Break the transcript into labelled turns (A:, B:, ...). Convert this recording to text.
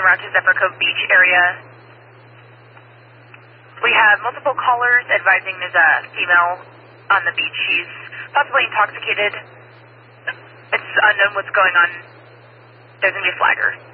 A: around to Zephyr Cove Beach area. We have multiple callers advising there's a female on the beach. She's possibly intoxicated. It's unknown what's going on. There's going to be a flagger.